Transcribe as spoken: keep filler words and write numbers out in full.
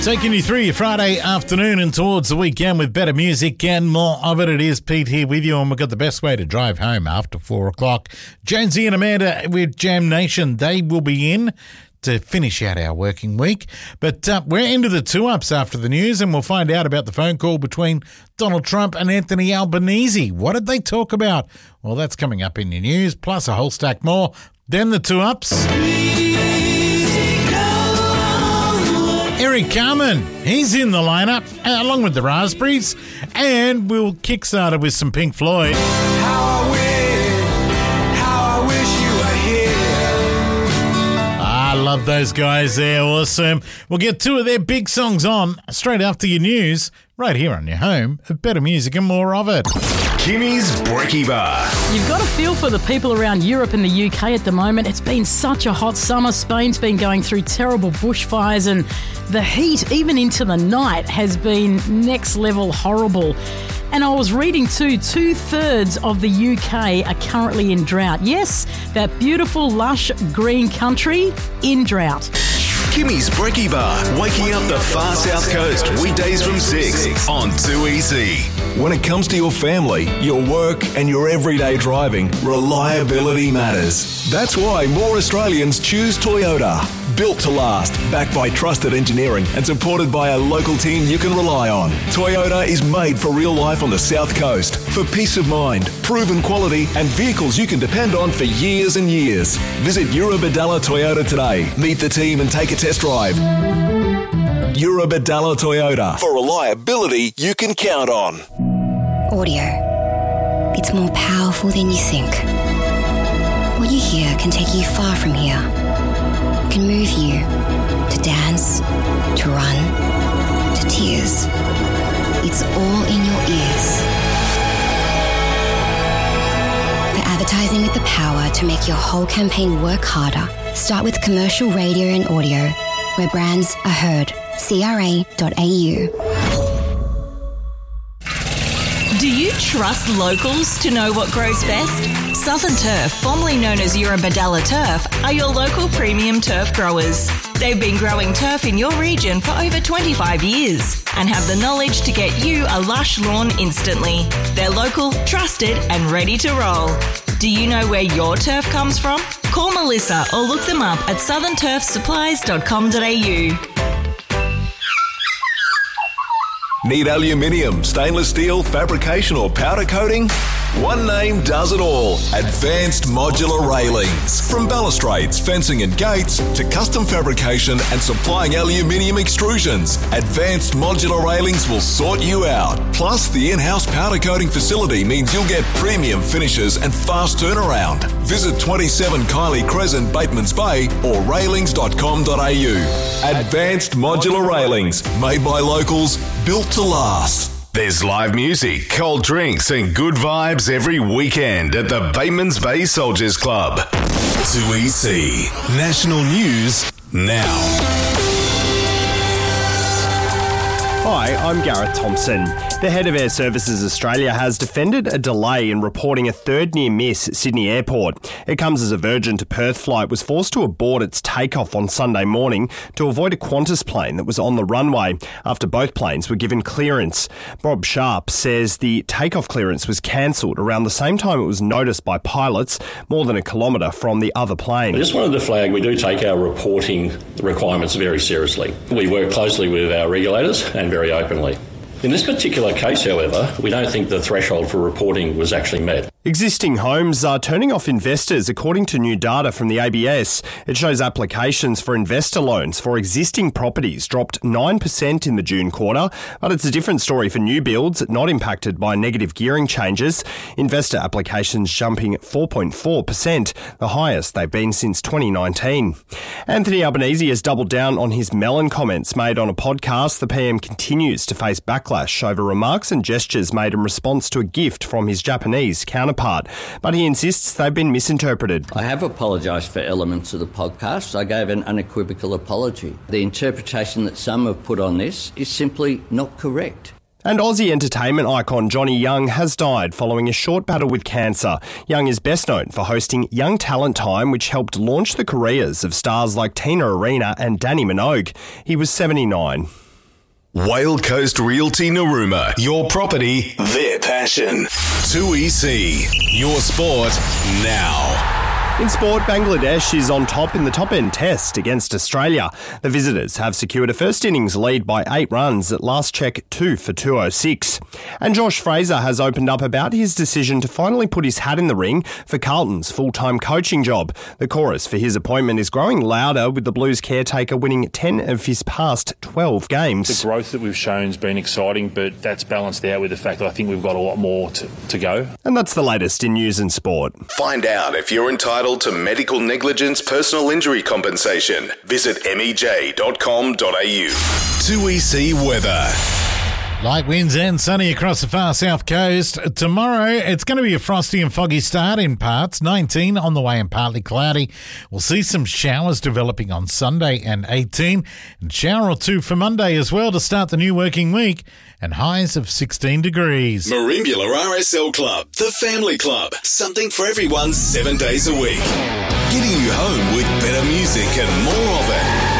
Taking you through your Friday afternoon and towards the weekend with better music and more of it. It is Pete here with you, and we've got the best way to drive home after four o'clock. Jonesy and Amanda with Jam Nation, they will be in to finish out our working week. But uh, we're into the two-ups after the news, and we'll find out about the phone call between Donald Trump and Anthony Albanese. What did they talk about? Well, that's coming up in your news, plus a whole stack more. Then the two-ups. Eric Carmen, he's in the lineup, uh, along with the Raspberries, and we'll kickstart it with some Pink Floyd. How I wish, how I wish you were here. I love those guys. They're awesome. We'll get two of their big songs on straight after your news, right here on your home of better music and more of it. Kimmy's Brekkie Bar. You've got a feel for the people around Europe and the U K at the moment. It's been such a hot summer. Spain's been going through terrible bushfires, and the heat, even into the night, has been next level horrible. And I was reading too, two-thirds of the U K are currently in drought. Yes, that beautiful, lush, green country in drought. Kimmy's Brekkie Bar, waking up the far south coast, weekdays from six on two E C. When it comes to your family, your work and your everyday driving, reliability matters. That's why more Australians choose Toyota. Built to last, backed by trusted engineering and supported by a local team you can rely on. Toyota is made for real life on the South Coast, for peace of mind, proven quality and vehicles you can depend on for years and years. Visit Eurobadalla Toyota today. Meet the team and take a test drive. Eurobadalla Toyota, for reliability you can count on. Audio. It's more powerful than you think. What you hear can take you far from here. Can move you to dance, to run, to tears. It's all in your ears. For advertising with the power to make your whole campaign work harder, start with commercial radio and audio, where brands are heard. C R A dot A U. Do you trust locals to know what grows best? Southern Turf, formerly known as Eurobadalla Turf, are your local premium turf growers. They've been growing turf in your region for over twenty-five years and have the knowledge to get you a lush lawn instantly. They're local, trusted and ready to roll. Do you know where your turf comes from? Call Melissa or look them up at southern turf supplies dot com dot a u. Need aluminium, stainless steel, fabrication or powder coating? One name does it all. Advanced Modular Railings. From balustrades, fencing and gates to custom fabrication and supplying aluminium extrusions, Advanced Modular Railings will sort you out. Plus, the in-house powder coating facility means you'll get premium finishes and fast turnaround. Visit twenty-seven Kylie Crescent, Batemans Bay or railings dot com dot a u. Advanced Modular Railings. Made by locals, built to last. There's live music, cold drinks and good vibes every weekend at the Batemans Bay Soldiers Club. two E C. National News now. Hi, I'm Gareth Thompson. The head of Air Services Australia has defended a delay in reporting a third near miss at Sydney Airport. It comes as a Virgin to Perth flight was forced to abort its takeoff on Sunday morning to avoid a Qantas plane that was on the runway after both planes were given clearance. Bob Sharp says the takeoff clearance was cancelled around the same time it was noticed by pilots more than a kilometre from the other plane. I just wanted to flag we do take our reporting requirements very seriously. We work closely with our regulators and very openly. In this particular case, however, we don't think the threshold for reporting was actually met. Existing homes are turning off investors according to new data from the A B S. It shows applications for investor loans for existing properties dropped nine percent in the June quarter, but it's a different story for new builds not impacted by negative gearing changes. Investor applications jumping four point four percent, the highest they've been since twenty nineteen. Anthony Albanese has doubled down on his melon comments made on a podcast. The P M continues to face backlash over remarks and gestures made in response to a gift from his Japanese counterpart. But he insists they've been misinterpreted. I have apologised for elements of the podcast. I gave an unequivocal apology. The interpretation that some have put on this is simply not correct. And Aussie entertainment icon Johnny Young has died following a short battle with cancer. Young is best known for hosting Young Talent Time, which helped launch the careers of stars like Tina Arena and Danny Minogue. He was seventy-nine. Whale Coast Realty Narooma. Your property, their passion. two E C. Your sport now. In sport, Bangladesh is on top in the top-end test against Australia. The visitors have secured a first innings lead by eight runs at last check two for two oh six. And Josh Fraser has opened up about his decision to finally put his hat in the ring for Carlton's full-time coaching job. The chorus for his appointment is growing louder, with the Blues caretaker winning ten of his past twelve games. The growth that we've shown has been exciting, but that's balanced out with the fact that I think we've got a lot more to, to go. And that's the latest in news and sport. Find out if you're entitled to medical negligence personal injury compensation. Visit m e j dot com dot a u. two E C weather. Light winds and sunny across the far south coast. Tomorrow, it's going to be a frosty and foggy start in parts. nineteen on the way and partly cloudy. We'll see some showers developing on Sunday and eighteen. And shower or two for Monday as well to start the new working week. And highs of sixteen degrees. Marimbula R S L Club, the family club. Something for everyone seven days a week. Getting you home with better music and more of it.